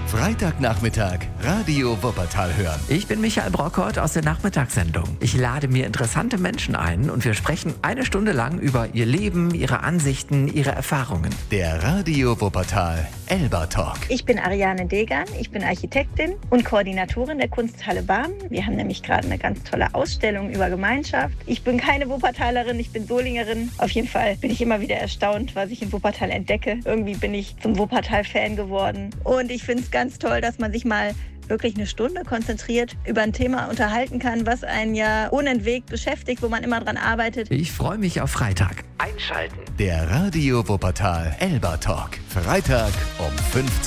Freitagnachmittag, Radio Wuppertal hören. Ich bin Michael Brockert aus der Nachmittagssendung. Ich lade mir interessante Menschen ein und wir sprechen eine Stunde lang über ihr Leben, ihre Ansichten, ihre Erfahrungen. Der Radio Wuppertal Elba Talk. Ich bin Ariane Degan, ich bin Architektin und Koordinatorin der Kunsthalle Barmen. Wir haben nämlich gerade eine ganz tolle Ausstellung über Gemeinschaft. Ich bin keine Wuppertalerin, ich bin Solingerin. Auf jeden Fall bin ich immer wieder erstaunt, was ich in Wuppertal entdecke. Irgendwie bin ich zum Wuppertal-Fan geworden. Und ich finde es ganz toll, dass man sich mal wirklich eine Stunde konzentriert über ein Thema unterhalten kann, was einen ja unentwegt beschäftigt, wo man immer dran arbeitet. Ich freue mich auf Freitag. Einschalten. Der Radio Wuppertal Elba Talk. Freitag um 15